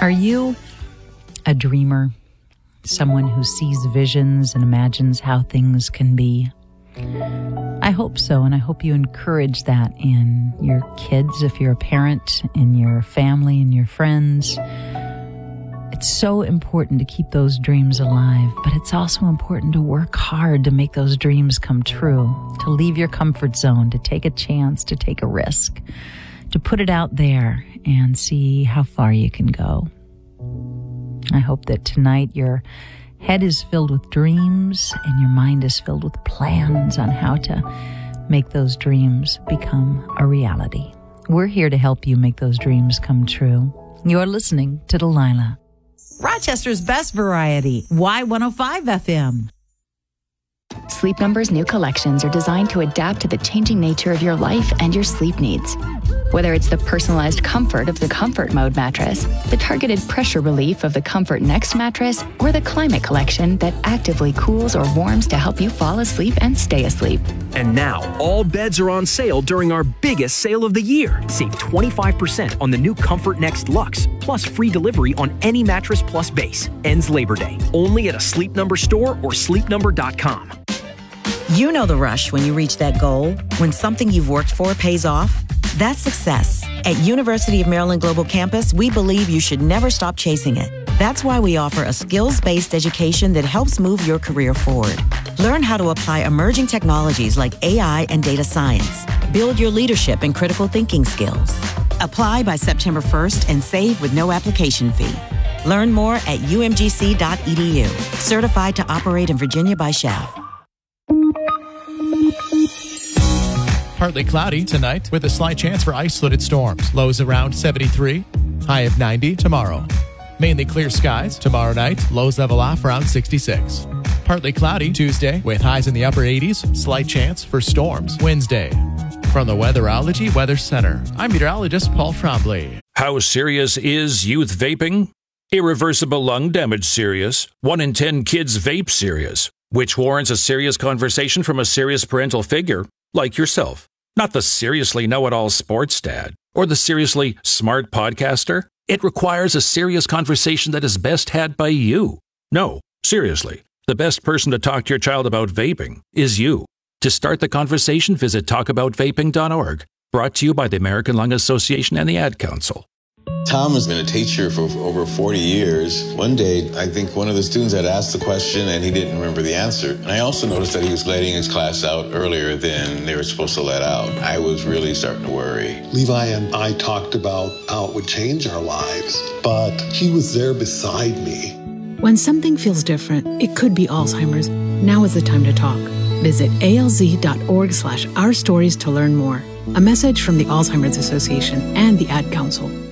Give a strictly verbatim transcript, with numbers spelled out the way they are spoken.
Are you a dreamer? Someone who sees visions and imagines how things can be? I hope so, and I hope you encourage that in your kids, if you're a parent, in your family, in your friends. It's so important to keep those dreams alive, but it's also important to work hard to make those dreams come true, to leave your comfort zone, to take a chance, to take a risk, to put it out there and see how far you can go. I hope that tonight your head is filled with dreams and your mind is filled with plans on how to make those dreams become a reality. We're here to help you make those dreams come true. You're listening to Delilah. Rochester's best variety, Y one oh five F M. Sleep Number's new collections are designed to adapt to the changing nature of your life and your sleep needs. Whether it's the personalized comfort of the Comfort Mode mattress, the targeted pressure relief of the Comfort Next mattress, or the Climate Collection that actively cools or warms to help you fall asleep and stay asleep. And now, all beds are on sale during our biggest sale of the year. Save twenty-five percent on the new Comfort Next Luxe, plus free delivery on any Mattress Plus base. Ends Labor Day. Only at a Sleep Number store or sleep number dot com. You know the rush when you reach that goal, when something you've worked for pays off. That's success. At University of Maryland Global Campus, we believe you should never stop chasing it. That's why we offer a skills-based education that helps move your career forward. Learn how to apply emerging technologies like A I and data science. Build your leadership and critical thinking skills. Apply by September first and save with no application fee. Learn more at u m g c dot e d u. Certified to operate in Virginia by S C H E F. Partly cloudy tonight with a slight chance for isolated storms. Lows around seventy-three, high of ninety tomorrow. Mainly clear skies tomorrow night. Lows level off around sixty-six. Partly cloudy Tuesday with highs in the upper eighties. Slight chance for storms Wednesday. From the Weatherology Weather Center, I'm meteorologist Paul Trombley. How serious is youth vaping? Irreversible lung damage serious. One in ten kids vape serious, which warrants a serious conversation from a serious parental figure like yourself. Not the seriously know-it-all sports dad or the seriously smart podcaster. It requires a serious conversation that is best had by you. No, seriously, the best person to talk to your child about vaping is you. To start the conversation, visit talk about vaping dot org. Brought to you by the American Lung Association and the Ad Council. Tom has been a teacher for over forty years. One day, I think one of the students had asked the question and he didn't remember the answer. And I also noticed that he was letting his class out earlier than they were supposed to let out. I was really starting to worry. Levi and I talked about how it would change our lives, but he was there beside me. When something feels different, it could be Alzheimer's. Now is the time to talk. Visit A L Z dot org slash our stories to learn more. A message from the Alzheimer's Association and the Ad Council.